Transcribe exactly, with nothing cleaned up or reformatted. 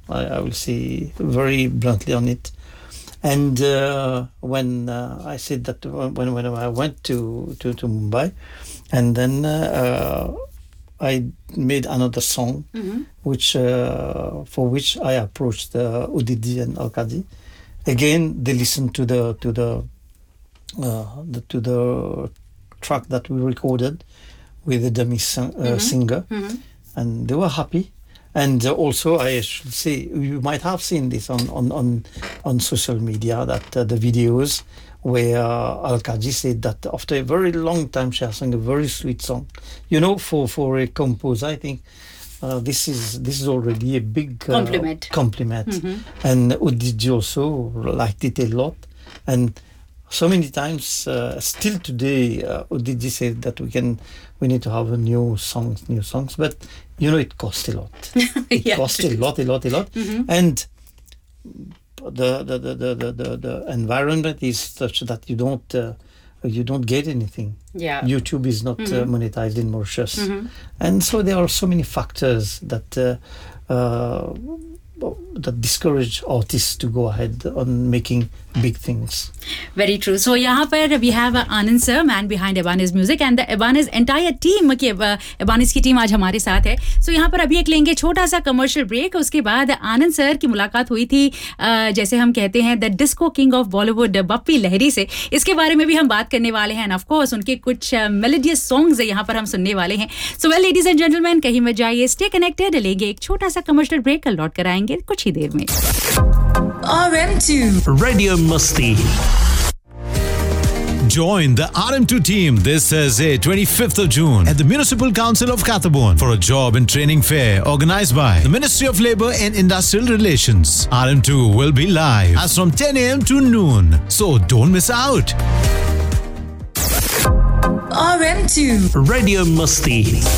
I, I will say very bluntly on it. And uh, when uh, I said that when when I went to to, to Mumbai, and then uh, I made another song, mm-hmm. which uh, for which I approached uh, Udit and Alka-ji. Again, they listened to the to the, uh, the to the track that we recorded with the dummy sing, uh, mm-hmm. singer, mm-hmm. and they were happy. And also, I should say, you might have seen this on on on, on social media, that uh, the videos where uh, Alka-ji said that after a very long time she has sung a very sweet song. You know, for, for a composer, I think uh, this is this is already a big uh, compliment. Compliment, mm-hmm. and Udit also liked it a lot, and so many times, uh, still today, uh, Udit said that we can, we need to have a new songs, new songs, but you know, it costs a lot. It yeah, costs a lot, a lot, a lot, mm-hmm. and the the, the the the the environment is such that you don't uh, you don't get anything. Yeah, YouTube is not mm-hmm. uh, monetized in Mauritius, mm-hmm. and so there are so many factors that. Uh, uh, that discourage artists to go ahead on making big things. Very true. So यहाँ पर we have Anand sir, man behind Ebanis Music, and the Ebanis entire team की Ebanis की team आज हमारे साथ है. So यहाँ पर अभी एक लेंगे छोटा सा कमर्शियल ब्रेक. उसके बाद आनंद सर की मुलाकात हुई थी जैसे हम कहते हैं the disco king of Bollywood Bappi Lahiri से. इसके बारे में भी हम बात करने वाले हैं, एंड ऑफ कोर्स उनके कुछ मेलोडियस सॉन्ग्स यहाँ पर हम सुनने वाले हैं. So well ladies and gentleman, कहीं मत जाइए, स्टे कनेक्टेड. लेंगे एक छोटा सा कमर्शियल ब्रेक, कल लौट कर आएंगे कुछ ही देर में. R M two Radio Masti. Join the R M two team this Thursday, twenty-fifth of June at the Municipal Council of Kathabon for a job and training fair organized by the Ministry of Labour and Industrial Relations. R M two will be live as from ten a.m. to noon, so don't miss out. R M two Radio Masti.